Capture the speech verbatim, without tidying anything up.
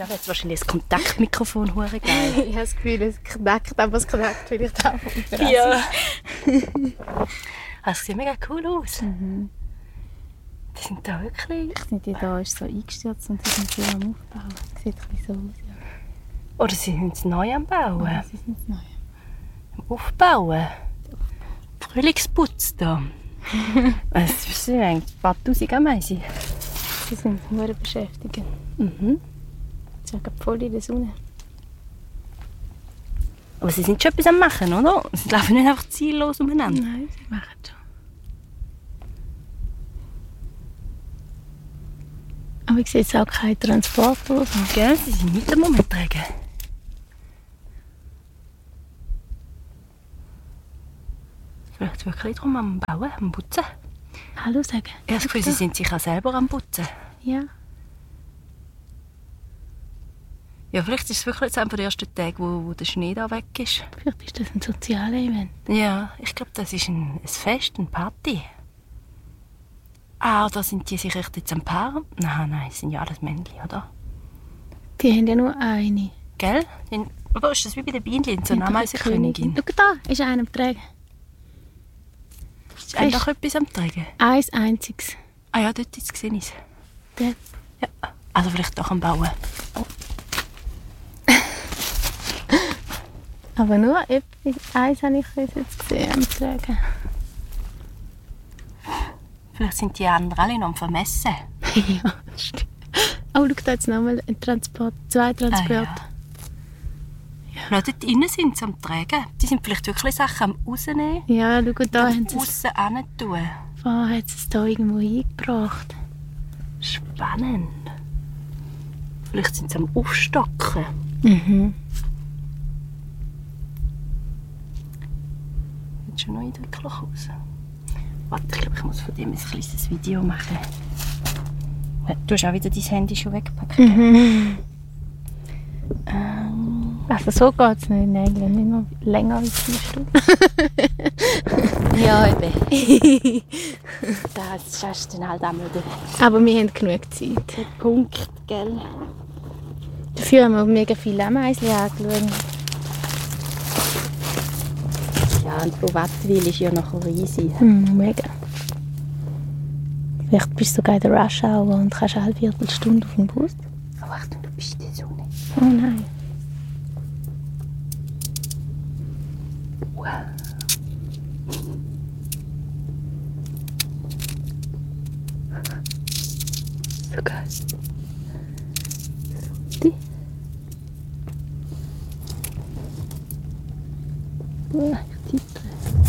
Da wäre jetzt wahrscheinlich das Kontaktmikrofon hure geil. Ich habe das Gefühl, es knackt, aber es knackt vielleicht auch vom Terrasse. Ja. Das sieht mega cool aus. Mhm. Die sind da wirklich... Sind die da ist so eingestürzt und sie sind so am Aufbauen. Sieht ein bisschen so aus, ja. Oder sie sind es neu am Bauen. Ja, sie sind neu. Am Aufbauen. Frühlingsputz da. Es sind eigentlich ein paar Tausend Ameisen. Sie sind nur beschäftigt. Mhm. Sie sind voll in der Sonne. Aber sie sind schon etwas am Machen, oder? Sie laufen nicht einfach ziellos umeinander. Nein, sie machen schon. Aber ich sehe jetzt auch keinen Transport oder so. Gell? Sie sind nicht am Moment tragen. Vielleicht wirklich darum am Bauen, am Putzen. Hallo sagen. Ich habe das Gefühl, sie sind sich auch selber am Putzen. Ja. Ja, vielleicht ist es wirklich jetzt einer der ersten Tage, wo, wo der Schnee da weg ist. Vielleicht ist das ein soziales Event. Ja, ich glaube, das ist ein, ein Fest, eine Party. Ah, da sind die sich echt jetzt am Paaren. Nein, nein, das sind ja alles Männchen, oder? Die haben ja nur eine. Gell? In, oder ist das wie bei den Bienen, so eine Ameisenkönigin? Schau da, ist einer am Tragen. Ist einer doch etwas am Tragen? Eins einziges. Ah ja, dort jetzt gesehen ist. Der. Ja. Also vielleicht doch am Bauen. Oh. Aber nur etwas, eins habe ich jetzt gesehen am Tragen. Vielleicht sind die anderen alle noch am Vermessen. Ja, stimmt. Oh, schau da jetzt nochmal ein Transport, zwei Transporte. Ah, ja. Ja. Dort innen sind sie am Tragen. Die sind vielleicht wirklich Sachen am rausnehmen. Ja, schau da haben sie es. Aussen hin tun. Vorher hat sie es da irgendwo eingebracht. Spannend. Vielleicht sind sie am Aufstocken. Mhm. Sieht schon noch eindrücklich aus. Warte, ich glaube, ich muss von dem ein kleines Video machen. Du hast auch wieder dein Handy schon weggepackt. Mhm. Ähm. Also so geht es nicht in England, nicht noch länger als vier Stunden. Ja, eben. Das ist dann halt einmal der, Aber wir haben genug Zeit. der Punkt, gell? Dafür haben wir mega viele Ameisen angeschaut. Ja, und Wattwil ist ja noch riesig. Mhm, mega. Vielleicht bist du sogar in der Rush Hour und kannst eine Viertelstunde auf dem Bus. Oh, Achtung, du bist in der Sonne. Oh nein. Wow. So geil. Die. Oh, ich zittere.